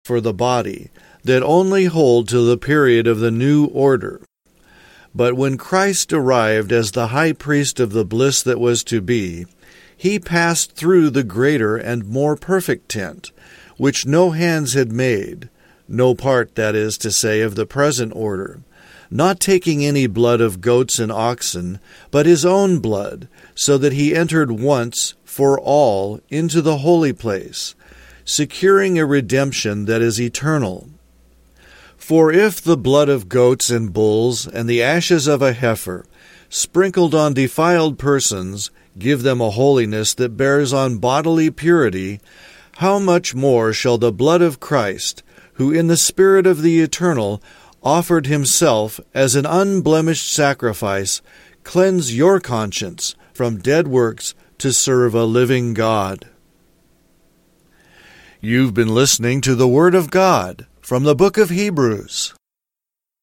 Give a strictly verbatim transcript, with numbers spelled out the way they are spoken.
for the body that only hold till the period of the new order. But when Christ arrived as the high priest of the bliss that was to be, he passed through the greater and more perfect tent, which no hands had made, no part, that is to say, of the present order, not taking any blood of goats and oxen, but his own blood, so that he entered once for all into the holy place, securing a redemption that is eternal. For if the blood of goats and bulls and the ashes of a heifer, sprinkled on defiled persons, give them a holiness that bears on bodily purity, how much more shall the blood of Christ, who in the Spirit of the Eternal offered himself as an unblemished sacrifice, cleanse your conscience from dead works to serve a living God. You've been listening to the Word of God from the book of Hebrews.